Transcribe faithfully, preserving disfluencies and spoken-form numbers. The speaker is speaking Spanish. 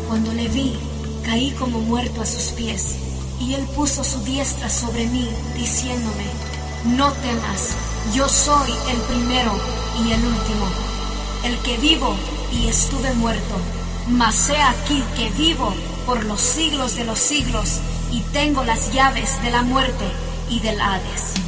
Cuando le vi, caí como muerto a sus pies, y él puso su diestra sobre mí, diciéndome: no temas, yo soy el primero y el último, el que vivo y estuve muerto, mas he aquí que vivo por los siglos de los siglos, y tengo las llaves de la muerte y del Hades.